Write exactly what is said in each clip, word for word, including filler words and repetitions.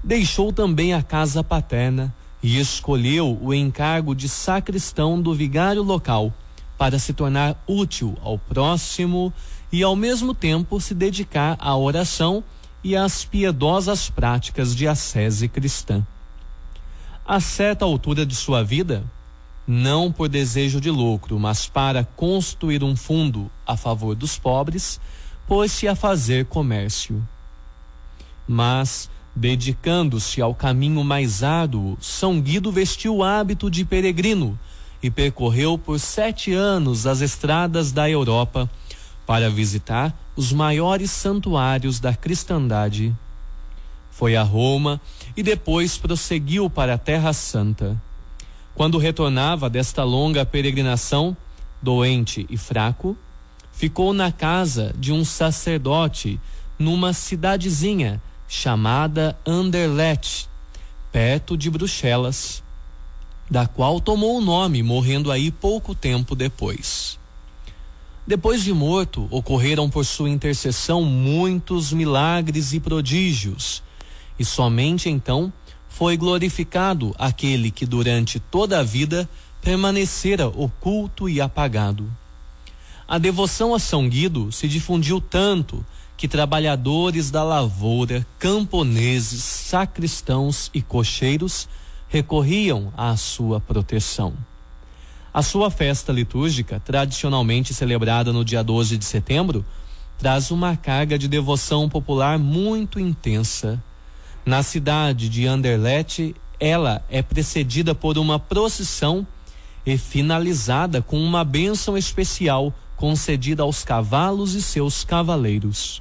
Deixou também a casa paterna e escolheu o encargo de sacristão do vigário local para se tornar útil ao próximo e ao mesmo tempo se dedicar à oração e às piedosas práticas de ascese cristã. A certa altura de sua vida, não por desejo de lucro, mas para construir um fundo a favor dos pobres, pôs-se a fazer comércio. Mas, dedicando-se ao caminho mais árduo, São Guido vestiu o hábito de peregrino e percorreu por sete anos as estradas da Europa para visitar os maiores santuários da cristandade. Foi a Roma e depois prosseguiu para a Terra Santa. Quando retornava desta longa peregrinação, doente e fraco, ficou na casa de um sacerdote numa cidadezinha chamada Anderlecht, perto de Bruxelas, da qual tomou o nome, morrendo aí pouco tempo depois. Depois de morto, ocorreram por sua intercessão muitos milagres e prodígios, e somente então foi glorificado aquele que durante toda a vida permanecera oculto e apagado. A devoção a São Guido se difundiu tanto que trabalhadores da lavoura, camponeses, sacristãos e cocheiros recorriam à sua proteção. A sua festa litúrgica, tradicionalmente celebrada no dia doze de setembro, traz uma carga de devoção popular muito intensa. Na cidade de Anderlecht, ela é precedida por uma procissão e finalizada com uma bênção especial concedida aos cavalos e seus cavaleiros.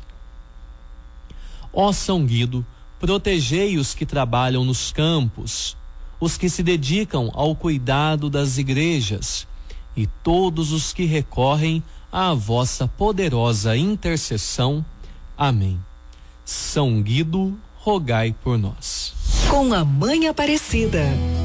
Ó São Guido, protegei os que trabalham nos campos, os que se dedicam ao cuidado das igrejas e todos os que recorrem à vossa poderosa intercessão. Amém. São Guido, rogai por nós. Com a Mãe Aparecida.